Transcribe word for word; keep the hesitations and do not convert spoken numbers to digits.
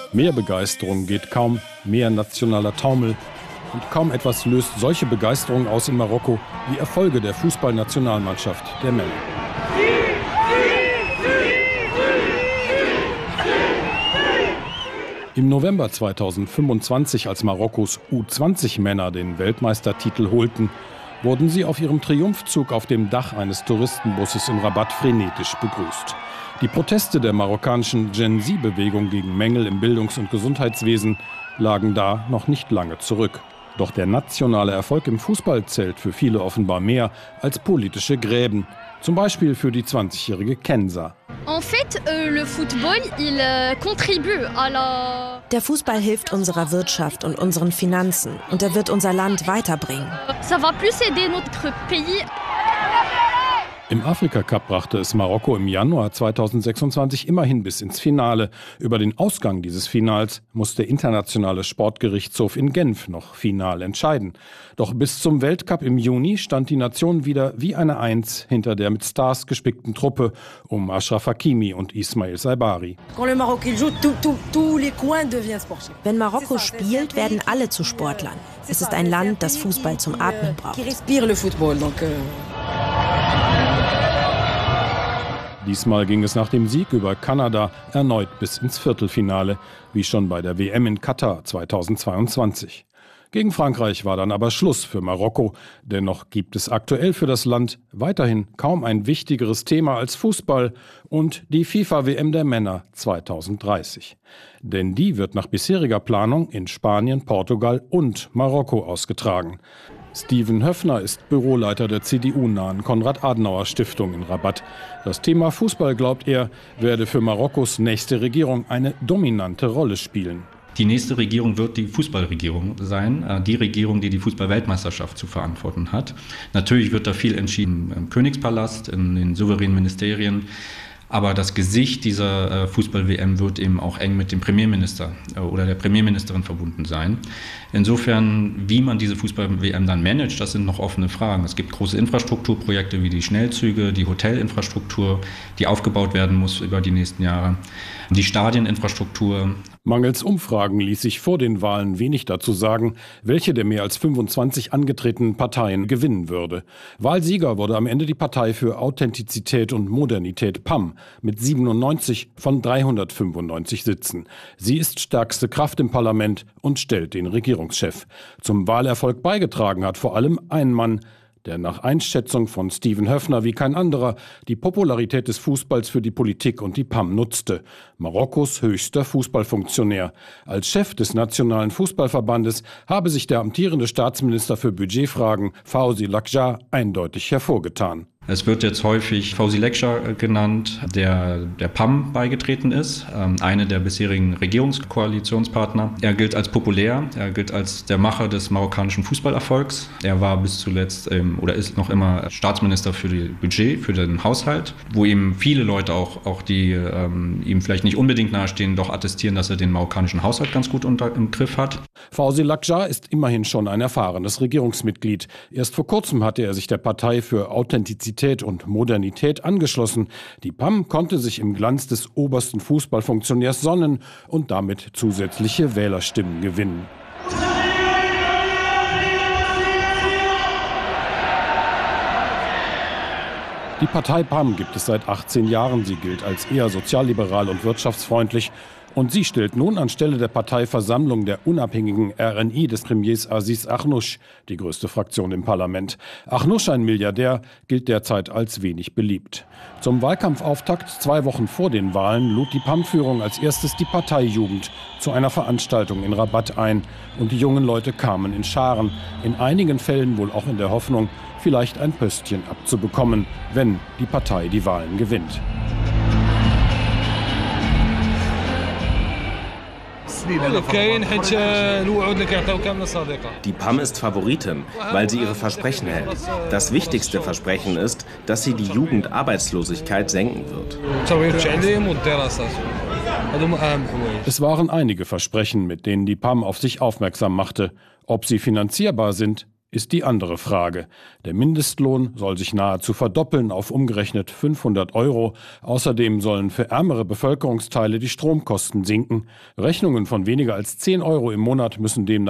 Mehr Begeisterung geht kaum, mehr nationaler Taumel. Und kaum etwas löst solche Begeisterung aus in Marokko wie Erfolge der Fußballnationalmannschaft der Männer. Im November zweitausendfünfundzwanzig, als Marokkos U zwanzig Männer den Weltmeistertitel holten, wurden sie auf ihrem Triumphzug auf dem Dach eines Touristenbusses in Rabat frenetisch begrüßt. Die Proteste der marokkanischen Gen-Z-Bewegung gegen Mängel im Bildungs- und Gesundheitswesen lagen da noch nicht lange zurück. Doch der nationale Erfolg im Fußball zählt für viele offenbar mehr als politische Gräben. Zum Beispiel für die zwanzigjährige Kenza. Der Fußball hilft unserer Wirtschaft und unseren Finanzen und er wird unser Land weiterbringen. Im Afrika-Cup brachte es Marokko im Januar zweitausendsechsundzwanzig immerhin bis ins Finale. Über den Ausgang dieses Finals muss der internationale Sportgerichtshof in Genf noch final entscheiden. Doch bis zum Weltcup im Juni stand die Nation wieder wie eine Eins hinter der mit Stars gespickten Truppe um Achraf Hakimi und Ismail Saibari. Wenn Marokko spielt, werden alle zu Sportlern. Es ist ein Land, das Fußball zum Atmen braucht. Diesmal ging es nach dem Sieg über Kanada erneut bis ins Viertelfinale, wie schon bei der W M in Katar zweitausendzweiundzwanzig. Gegen Frankreich war dann aber Schluss für Marokko. Dennoch gibt es aktuell für das Land weiterhin kaum ein wichtigeres Thema als Fußball und die FIFA-W M der Männer zweitausenddreißig. Denn die wird nach bisheriger Planung in Spanien, Portugal und Marokko ausgetragen. Steven Höffner ist Büroleiter der C D U-nahen Konrad-Adenauer-Stiftung in Rabat. Das Thema Fußball, glaubt er, werde für Marokkos nächste Regierung eine dominante Rolle spielen. Die nächste Regierung wird die Fußballregierung sein, die Regierung, die die Fußball-Weltmeisterschaft zu verantworten hat. Natürlich wird da viel entschieden im Königspalast, in den souveränen Ministerien. Aber das Gesicht dieser Fußball-W M wird eben auch eng mit dem Premierminister oder der Premierministerin verbunden sein. Insofern, wie man diese Fußball-W M dann managt, das sind noch offene Fragen. Es gibt große Infrastrukturprojekte wie die Schnellzüge, die Hotelinfrastruktur, die aufgebaut werden muss über die nächsten Jahre, die Stadieninfrastruktur. Mangels Umfragen ließ sich vor den Wahlen wenig dazu sagen, welche der mehr als fünfundzwanzig angetretenen Parteien gewinnen würde. Wahlsieger wurde am Ende die Partei für Authentizität und Modernität P A M mit siebenundneunzig von dreihundertfünfundneunzig Sitzen. Sie ist stärkste Kraft im Parlament und stellt den Regierungschef. Zum Wahlerfolg beigetragen hat vor allem ein Mann, der nach Einschätzung von Steven Höffner wie kein anderer die Popularität des Fußballs für die Politik und die P A M nutzte. Marokkos höchster Fußballfunktionär. Als Chef des Nationalen Fußballverbandes habe sich der amtierende Staatsminister für Budgetfragen, Fawzi Lakjar, eindeutig hervorgetan. Es wird jetzt häufig Fawzi Lakjar genannt, der der P A M beigetreten ist, eine der bisherigen Regierungskoalitionspartner. Er gilt als populär, er gilt als der Macher des marokkanischen Fußballerfolgs. Er war bis zuletzt oder ist noch immer Staatsminister für das Budget, für den Haushalt, wo ihm viele Leute, auch, auch die ähm, ihm vielleicht nicht unbedingt nahestehen, doch attestieren, dass er den marokkanischen Haushalt ganz gut unter, im Griff hat. Fawzi Lakjar ist immerhin schon ein erfahrenes Regierungsmitglied. Erst vor kurzem hatte er sich der Partei für Authentizität und Modernität angeschlossen. Die P A M konnte sich im Glanz des obersten Fußballfunktionärs sonnen und damit zusätzliche Wählerstimmen gewinnen. Die Partei P A M gibt es seit achtzehn Jahren. Sie gilt als eher sozialliberal und wirtschaftsfreundlich. Und sie stellt nun anstelle der Parteiversammlung der unabhängigen R N I des Premiers Aziz Akhannouch die größte Fraktion im Parlament. Akhannouch, ein Milliardär, gilt derzeit als wenig beliebt. Zum Wahlkampfauftakt zwei Wochen vor den Wahlen lud die P A M-Führung als erstes die Parteijugend zu einer Veranstaltung in Rabat ein. Und die jungen Leute kamen in Scharen, in einigen Fällen wohl auch in der Hoffnung, vielleicht ein Pöstchen abzubekommen, wenn die Partei die Wahlen gewinnt. Die P A M ist Favoritin, weil sie ihre Versprechen hält. Das wichtigste Versprechen ist, dass sie die Jugendarbeitslosigkeit senken wird. Es waren einige Versprechen, mit denen die P A M auf sich aufmerksam machte. Ob sie finanzierbar sind, ist die andere Frage. Der Mindestlohn soll sich nahezu verdoppeln auf umgerechnet fünfhundert Euro. Außerdem sollen für ärmere Bevölkerungsteile die Stromkosten sinken. Rechnungen von weniger als zehn Euro im Monat müssen demnach